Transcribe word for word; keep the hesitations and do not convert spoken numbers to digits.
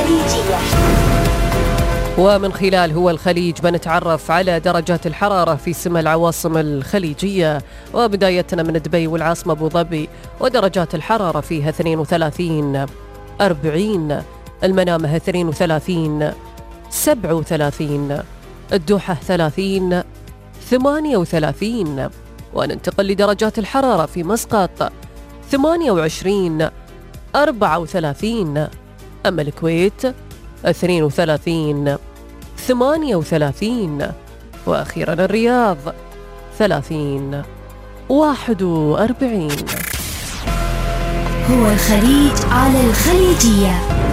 الخليجية. ومن خلال هو الخليج بنتعرف على درجات الحرارة في سما العواصم الخليجية، وبدايتنا من دبي والعاصمة أبو ظبي، ودرجات الحرارة فيها اثنين وثلاثين أربعين، المنامة اثنين وثلاثين سبعة وثلاثين، الدوحة ثلاثين ثمانية وثلاثين. وننتقل لدرجات الحرارة في مسقط ثمانية وعشرين أربعة وثلاثين، أما الكويت اثنين وثلاثين ثمانية وثلاثين، وأخيرا الرياض ثلاثين واحد وأربعين. هو الخليج على الخليجية.